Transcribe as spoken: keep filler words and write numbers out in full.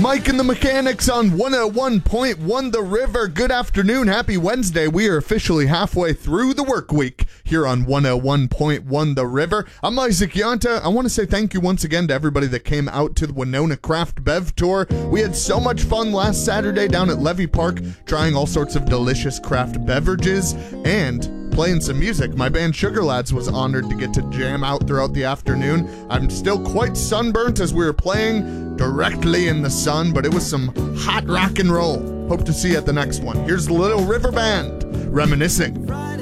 Mike and the Mechanics on one oh one point one The River. Good afternoon. Happy Wednesday. We are officially halfway through the work week here on one oh one point one The River. I'm Isaac Yonta. I want to say thank you once again to everybody that came out to the Winona Craft Bev Tour. We had so much fun last Saturday down at Levy Park, trying all sorts of delicious craft beverages and playing some music. My band Sugar Lads was honored to get to jam out throughout the afternoon. I'm still quite sunburnt as we were playing directly in the sun, but it was some hot rock and roll. Hope to see you at the next one. Here's the Little River Band, reminiscing.